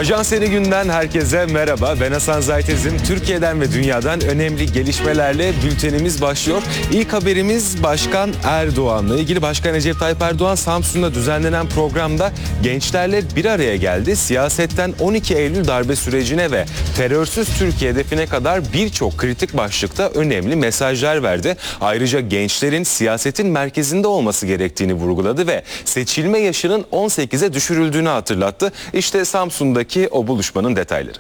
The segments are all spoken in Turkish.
Ajans Yeni Günden herkese merhaba. Ben Hasan Zaytez'im. Türkiye'den ve dünyadan önemli gelişmelerle bültenimiz başlıyor. İlk haberimiz Başkan Erdoğan'la ilgili. Başkan Recep Tayyip Erdoğan Samsun'da düzenlenen programda gençlerle bir araya geldi. Siyasetten 12 Eylül darbe sürecine ve terörsüz Türkiye hedefine kadar birçok kritik başlıkta önemli mesajlar verdi. Ayrıca gençlerin siyasetin merkezinde olması gerektiğini vurguladı ve seçilme yaşının 18'e düşürüldüğünü hatırlattı. İşte Samsun'daki o buluşmanın detayları.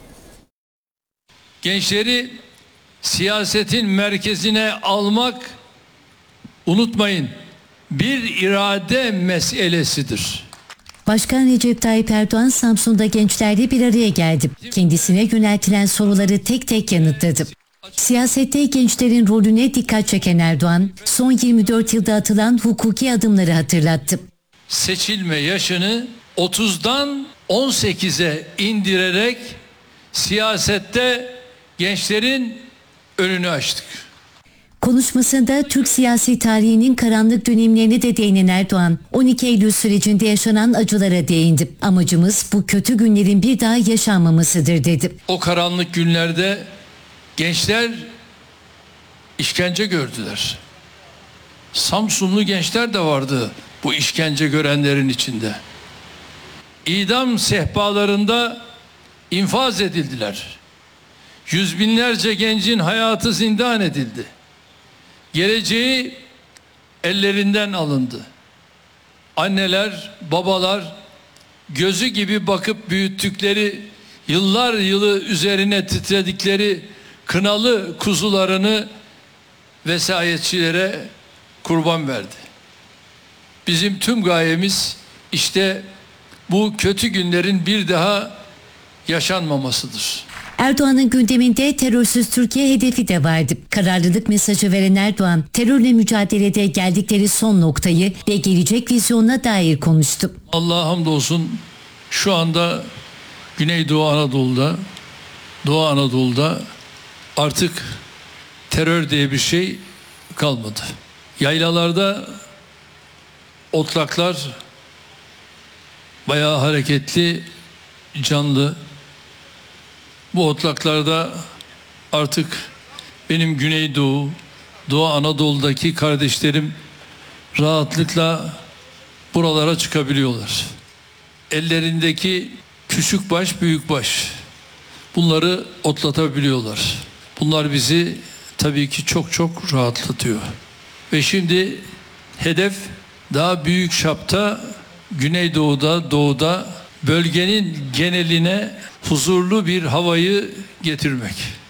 Gençleri siyasetin merkezine almak, unutmayın, bir irade meselesidir. Başkan Recep Tayyip Erdoğan Samsun'da gençlerle bir araya geldi. Kendisine yöneltilen soruları tek tek yanıtladı. Siyasette gençlerin rolüne dikkat çeken Erdoğan, son 24 yılda atılan hukuki adımları hatırlattı. Seçilme yaşını 30'dan 18'e indirerek siyasette gençlerin önünü açtık. Konuşmasında Türk siyasi tarihinin karanlık dönemlerine de değinen Erdoğan, 12 Eylül sürecinde yaşanan acılara değindi. Amacımız bu kötü günlerin bir daha yaşanmamasıdır dedi. O karanlık günlerde gençler işkence gördüler. Samsunlu gençler de vardı bu işkence görenlerin içinde. İdam sehpalarında infaz edildiler. Yüz binlerce gencin hayatı zindan edildi. Geleceği ellerinden alındı. Anneler, babalar gözü gibi bakıp büyüttükleri, yıllar yılı üzerine titredikleri kınalı kuzularını vesayetçilere kurban verdi. Bizim tüm gayemiz işte bu kötü günlerin bir daha yaşanmamasıdır. Erdoğan'ın gündeminde terörsüz Türkiye hedefi de vardı. Kararlılık mesajı veren Erdoğan, terörle mücadelede geldikleri son noktayı ve gelecek vizyonuna dair konuştu. Allah'a hamdolsun şu anda Güneydoğu Anadolu'da, Doğu Anadolu'da artık terör diye bir şey kalmadı. Yaylalarda otlaklar bayağı hareketli, canlı. Bu otlaklarda artık benim Güneydoğu, Doğu Anadolu'daki kardeşlerim rahatlıkla buralara çıkabiliyorlar. Ellerindeki küçük baş, büyük baş, bunları otlatabiliyorlar. Bunlar bizi tabii ki çok çok rahatlatıyor. Ve şimdi hedef daha büyük çapta Güneydoğu'da, Doğu'da bölgenin geneline huzurlu bir havayı getirmek.